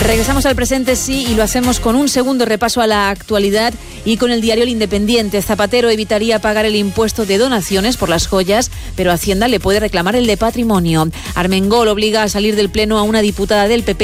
Regresamos al presente, sí, y lo hacemos con un segundo repaso a la actualidad y con el diario El Independiente. Zapatero evitaría pagar el impuesto de donaciones por las joyas, pero Hacienda le puede reclamar el de patrimonio. Armengol obliga a salir del pleno a una diputada del PP